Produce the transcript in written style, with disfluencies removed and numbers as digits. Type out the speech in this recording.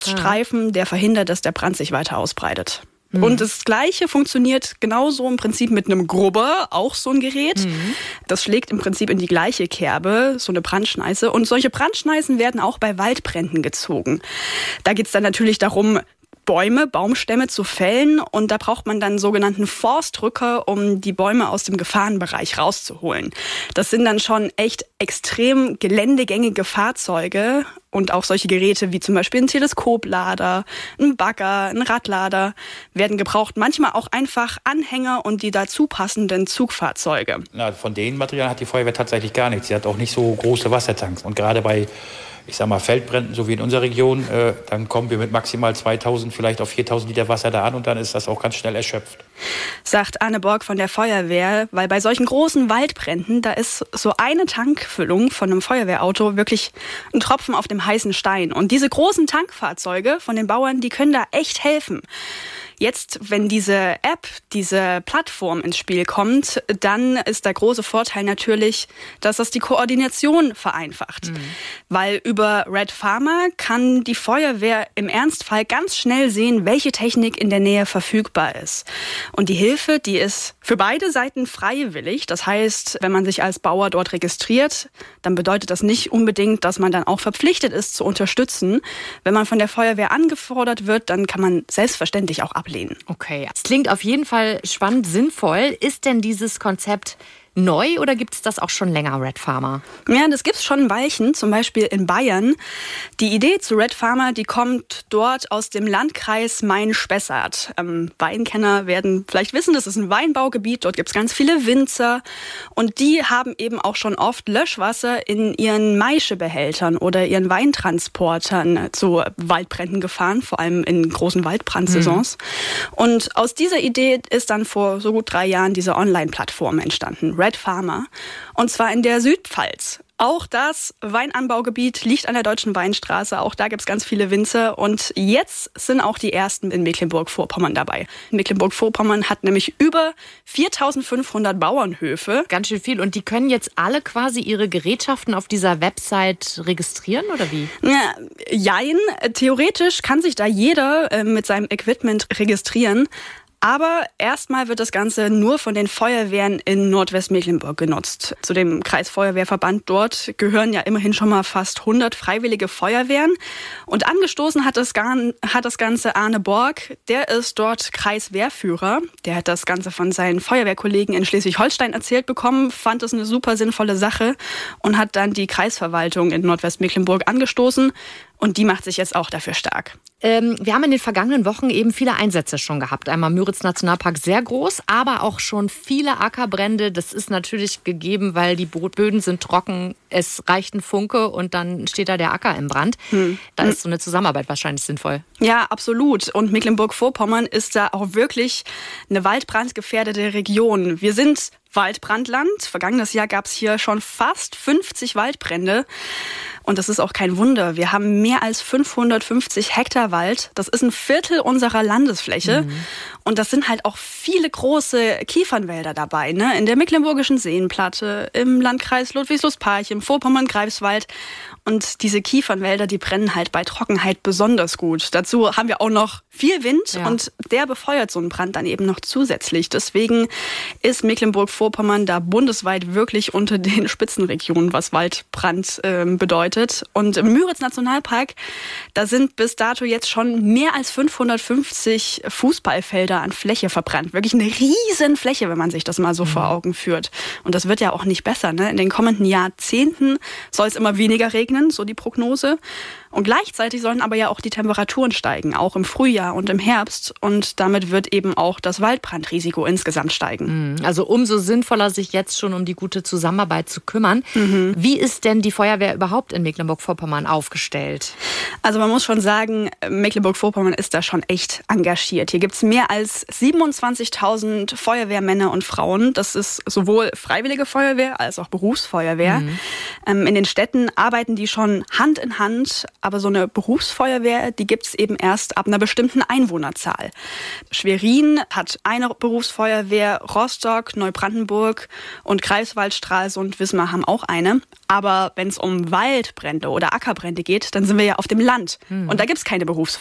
Leuchtstreifen, der verhindert, dass der Brand sich weiter ausbreitet. Und das Gleiche funktioniert genauso im Prinzip mit einem Grubber, auch so ein Gerät. Das schlägt im Prinzip in die gleiche Kerbe, so eine Brandschneise. Und solche Brandschneisen werden auch bei Waldbränden gezogen. Da geht es dann natürlich darum, Baumstämme zu fällen, und da braucht man dann sogenannten Forstdrücker, um die Bäume aus dem Gefahrenbereich rauszuholen. Das sind dann schon echt extrem geländegängige Fahrzeuge und auch solche Geräte wie zum Beispiel ein Teleskoplader, ein Bagger, ein Radlader werden gebraucht. Manchmal auch einfach Anhänger und die dazu passenden Zugfahrzeuge. Von den Materialien hat die Feuerwehr tatsächlich gar nichts. Sie hat auch nicht so große Wassertanks. Und gerade bei Feldbränden, so wie in unserer Region, dann kommen wir mit maximal 2000, vielleicht auf 4000 Liter Wasser da an, und dann ist das auch ganz schnell erschöpft. Sagt Arne Borg von der Feuerwehr, weil bei solchen großen Waldbränden, da ist so eine Tankfüllung von einem Feuerwehrauto wirklich ein Tropfen auf dem heißen Stein. Und diese großen Tankfahrzeuge von den Bauern, die können da echt helfen. Jetzt, wenn diese App, diese Plattform ins Spiel kommt, dann ist der große Vorteil natürlich, dass das die Koordination vereinfacht. Weil über Red Farmer kann die Feuerwehr im Ernstfall ganz schnell sehen, welche Technik in der Nähe verfügbar ist. Und die Hilfe, die ist für beide Seiten freiwillig. Das heißt, wenn man sich als Bauer dort registriert, dann bedeutet das nicht unbedingt, dass man dann auch verpflichtet ist zu unterstützen. Wenn man von der Feuerwehr angefordert wird, dann kann man selbstverständlich auch ablehnen. Okay, es klingt auf jeden Fall spannend, sinnvoll. Ist denn dieses Konzept neu oder gibt es das auch schon länger, Red Farmer? Ja, das gibt's schon ein Weilchen, zum Beispiel in Bayern. Die Idee zu Red Farmer, die kommt dort aus dem Landkreis Main-Spessart. Weinkenner werden vielleicht wissen, das ist ein Weinbaugebiet, dort gibt's ganz viele Winzer, und die haben eben auch schon oft Löschwasser in ihren Maischebehältern oder ihren Weintransportern zu Waldbränden gefahren, vor allem in großen Waldbrandsaisons. Und aus dieser Idee ist dann vor so gut 3 Jahren diese Online-Plattform entstanden, Red Farmer, und zwar in der Südpfalz. Auch das Weinanbaugebiet liegt an der Deutschen Weinstraße. Auch da gibt es ganz viele Winzer. Und jetzt sind auch die ersten in Mecklenburg-Vorpommern dabei. Mecklenburg-Vorpommern hat nämlich über 4.500 Bauernhöfe. Ganz schön viel. Und die können jetzt alle quasi ihre Gerätschaften auf dieser Website registrieren, oder wie? Ja, jein. Theoretisch kann sich da jeder mit seinem Equipment registrieren. Aber erstmal wird das Ganze nur von den Feuerwehren in Nordwestmecklenburg genutzt. Zu dem Kreisfeuerwehrverband dort gehören ja immerhin schon mal fast 100 freiwillige Feuerwehren. Und angestoßen hat das Ganze Arne Borg. Der ist dort Kreiswehrführer. Der hat das Ganze von seinen Feuerwehrkollegen in Schleswig-Holstein erzählt bekommen, fand es eine super sinnvolle Sache und hat dann die Kreisverwaltung in Nordwestmecklenburg angestoßen. Und die macht sich jetzt auch dafür stark. Wir haben in den vergangenen Wochen eben viele Einsätze schon gehabt. Einmal Müritz-Nationalpark, sehr groß, aber auch schon viele Ackerbrände. Das ist natürlich gegeben, weil die Böden sind trocken, es reicht ein Funke und dann steht da der Acker im Brand. Da ist so eine Zusammenarbeit wahrscheinlich sinnvoll. Ja, absolut. Und Mecklenburg-Vorpommern ist da auch wirklich eine waldbrandgefährdete Region. Wir sind Waldbrandland. Vergangenes Jahr gab es hier schon fast 50 Waldbrände. Und das ist auch kein Wunder. Wir haben mehr als 550 Hektar Wald. Das ist ein Viertel unserer Landesfläche. Und das sind halt auch viele große Kiefernwälder dabei, ne? In der Mecklenburgischen Seenplatte, im Landkreis Ludwigslust-Parchim, Vorpommern-Greifswald. Und diese Kiefernwälder, die brennen halt bei Trockenheit besonders gut. Dazu haben wir auch noch viel Wind und der befeuert so einen Brand dann eben noch zusätzlich. Deswegen ist Mecklenburg-Vorpommern da bundesweit wirklich unter den Spitzenregionen, was Waldbrand bedeutet. Und im Müritz-Nationalpark, da sind bis dato jetzt schon mehr als 550 Fußballfelder an Fläche verbrannt. Wirklich eine riesen Fläche, wenn man sich das mal so vor Augen führt. Und das wird ja auch nicht besser, ne? In den kommenden Jahrzehnten soll es immer weniger regnen, so die Prognose. Und gleichzeitig sollen aber ja auch die Temperaturen steigen, auch im Frühjahr und im Herbst. Und damit wird eben auch das Waldbrandrisiko insgesamt steigen. Also umso sinnvoller, sich jetzt schon um die gute Zusammenarbeit zu kümmern. Wie ist denn die Feuerwehr überhaupt in Mecklenburg-Vorpommern aufgestellt? Also man muss schon sagen, Mecklenburg-Vorpommern ist da schon echt engagiert. Hier gibt es mehr als 27.000 Feuerwehrmänner und Frauen. Das ist sowohl Freiwillige Feuerwehr als auch Berufsfeuerwehr. In den Städten arbeiten die schon Hand in Hand. aber so eine Berufsfeuerwehr, die gibt es eben erst ab einer bestimmten Einwohnerzahl. Schwerin hat eine Berufsfeuerwehr, Rostock, Neubrandenburg und Greifswald, Stralsund, Wismar haben auch eine. Aber wenn es um Waldbrände oder Ackerbrände geht, dann sind wir ja auf dem Land. Und da gibt es keine Berufsfeuerwehr.